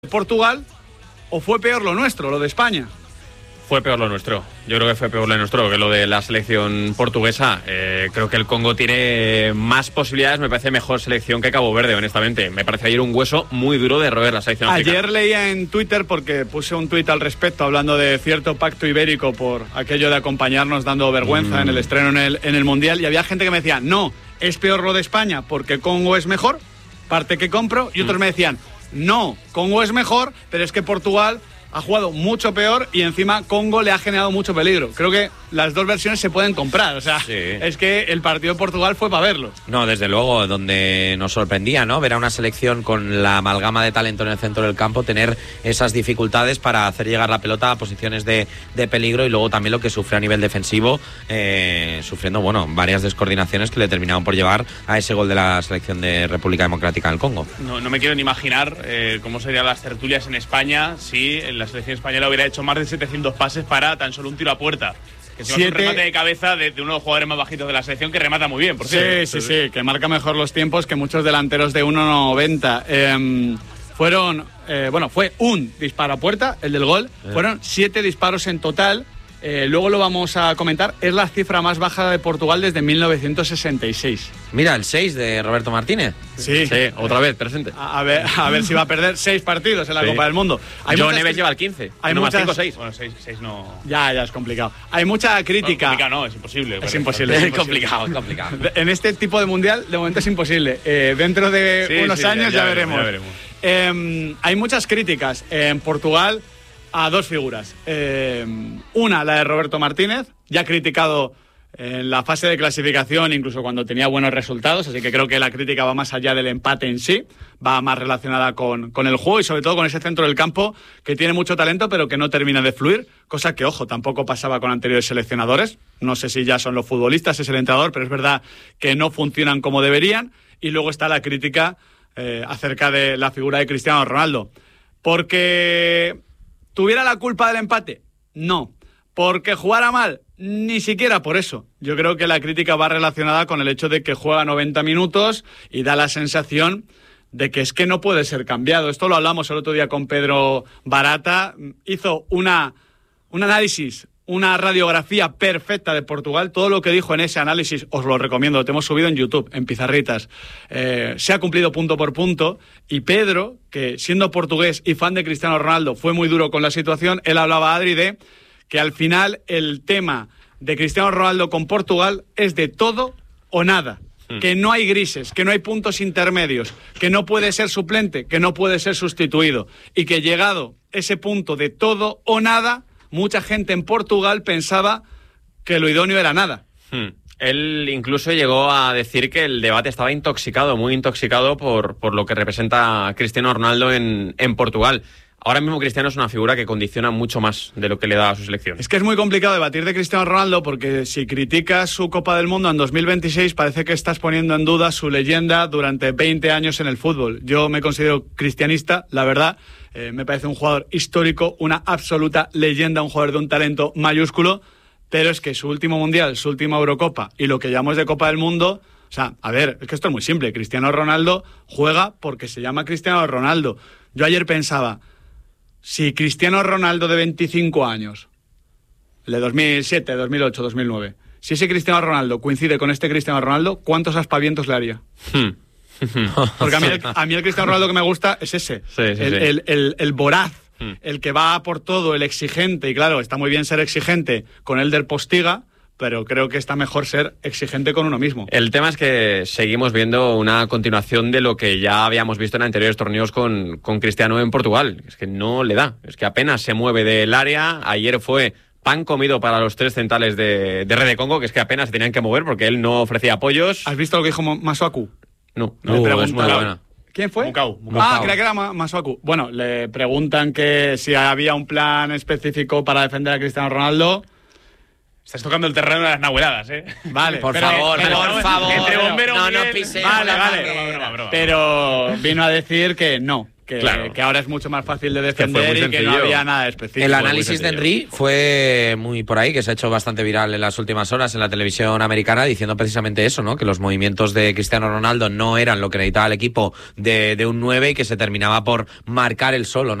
Portugal o fue peor lo nuestro, lo de España? Fue peor lo nuestro. Yo creo que fue peor lo nuestro que lo de la selección portuguesa. Creo que el Congo tiene más posibilidades. Me parece mejor selección que Cabo Verde, honestamente. Me parece ayer un hueso muy duro de roer la selección africana. Ayer leía en Twitter, porque puse un tuit al respecto hablando de cierto pacto ibérico por aquello de acompañarnos dando vergüenza en el estreno en el Mundial, y había gente que me decía, no, es peor lo de España porque Congo es mejor, parte que compro, y otros me decían, no, Congo es mejor, pero es que Portugal ha jugado mucho peor y encima Congo le ha generado mucho peligro. Creo que las dos versiones se pueden comprar, o sea, sí. Es que el partido de Portugal fue para verlo. No, desde luego, donde nos sorprendía, ¿no? Ver a una selección con la amalgama de talento en el centro del campo, tener esas dificultades para hacer llegar la pelota a posiciones de peligro, y luego también lo que sufre a nivel defensivo, sufriendo, varias descoordinaciones que le terminaron por llevar a ese gol de la selección de República Democrática del Congo. No me quiero ni imaginar cómo serían las tertulias en España si la selección española hubiera hecho más de 700 pases para tan solo un tiro a puerta. Que es un remate de cabeza de uno de los jugadores más bajitos de la selección, que remata muy bien, por cierto. Sí, que marca mejor los tiempos que muchos delanteros de 1,90. Fue un disparo a puerta, el del gol. Fueron 7 disparos en total. Luego lo vamos a comentar. Es la cifra más baja de Portugal desde 1966. Mira, el 6 de Roberto Martínez. Sí, otra vez, presente. A ver si va a perder 6 partidos en la Copa del Mundo. John Neves lleva el 15. Hay más 5 o 6. Bueno, 6 no... Ya es complicado. Hay mucha crítica. No, complicado no, es imposible. Es imposible. Es complicado. En este tipo de mundial, de momento es imposible. Dentro de unos años ya veremos. Hay muchas críticas en Portugal a dos figuras. Una, la de Roberto Martínez, ya criticado en la fase de clasificación, incluso cuando tenía buenos resultados, así que creo que la crítica va más allá del empate en sí, va más relacionada con el juego y sobre todo con ese centro del campo que tiene mucho talento pero que no termina de fluir, cosa que, ojo, tampoco pasaba con anteriores seleccionadores. No sé si ya son los futbolistas, es el entrenador, pero es verdad que no funcionan como deberían. Y luego está la crítica acerca de la figura de Cristiano Ronaldo. Porque ¿tuviera la culpa del empate? No. ¿Porque jugara mal? Ni siquiera por eso. Yo creo que la crítica va relacionada con el hecho de que juega 90 minutos y da la sensación de que es que no puede ser cambiado. Esto lo hablamos el otro día con Pedro Barata. Hizo un análisis, una radiografía perfecta de Portugal. Todo lo que dijo en ese análisis os lo recomiendo, lo hemos subido en YouTube, en Pizarritas. Se ha cumplido punto por punto. Y Pedro, que siendo portugués y fan de Cristiano Ronaldo, fue muy duro con la situación. Él hablaba, Adri, de que al final el tema de Cristiano Ronaldo con Portugal es de todo o nada. Que no hay grises, que no hay puntos intermedios, que no puede ser suplente, que no puede ser sustituido. Y que llegado ese punto de todo o nada, mucha gente en Portugal pensaba que lo idóneo era nada. Él incluso llegó a decir que el debate estaba intoxicado, muy intoxicado por lo que representa Cristiano Ronaldo en Portugal. Ahora mismo Cristiano es una figura que condiciona mucho más de lo que le da a su selección. Es que es muy complicado debatir de Cristiano Ronaldo porque si criticas su Copa del Mundo en 2026 parece que estás poniendo en duda su leyenda durante 20 años en el fútbol. Yo me considero cristianista, la verdad. Me parece un jugador histórico, una absoluta leyenda, un jugador de un talento mayúsculo, pero es que su último Mundial, su última Eurocopa y lo que llamamos de Copa del Mundo... O sea, a ver, es que esto es muy simple. Cristiano Ronaldo juega porque se llama Cristiano Ronaldo. Yo ayer pensaba... Si Cristiano Ronaldo de 25 años, el de 2007, 2008, 2009, si ese Cristiano Ronaldo coincide con este Cristiano Ronaldo, ¿cuántos aspavientos le haría? Porque a mí el Cristiano Ronaldo que me gusta es ese, el voraz, el que va por todo, el exigente, y claro, está muy bien ser exigente con el del Postiga, pero creo que está mejor ser exigente con uno mismo. El tema es que seguimos viendo una continuación de lo que ya habíamos visto en anteriores torneos con Cristiano en Portugal. Es que no le da, es que apenas se mueve del área. Ayer fue pan comido para los 3 centrales de Red de Congo, que es que apenas se tenían que mover porque él no ofrecía apoyos. ¿Has visto lo que dijo Masuaku? No, es muy buena. ¿Quién fue? Mukau. Creía que era Masuaku. Bueno, le preguntan que si había un plan específico para defender a Cristiano Ronaldo. Estás tocando el terreno de las nahueladas, ¿eh? Vale, por favor. Entre bombero, no pise. Vale. Pero vino a decir que no, que ahora es mucho más fácil de defender y que no había nada específico. El análisis de Henry fue muy por ahí, que se ha hecho bastante viral en las últimas horas en la televisión americana, diciendo precisamente eso, ¿no? Que los movimientos de Cristiano Ronaldo no eran lo que necesitaba el equipo de un 9 y que se terminaba por marcar el solo, ¿no?